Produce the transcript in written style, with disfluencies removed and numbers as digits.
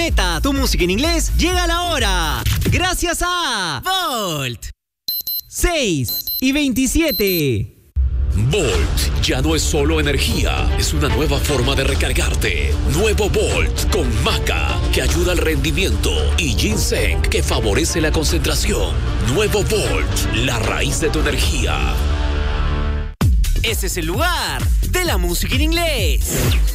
Tu música en inglés llega a la hora. Gracias a Volt. 6:27. Volt ya no es solo energía, es una nueva forma de recargarte. Nuevo Volt con maca, que ayuda al rendimiento, y ginseng, que favorece la concentración. Nuevo Volt, la raíz de tu energía. Ese es el lugar de la música en inglés.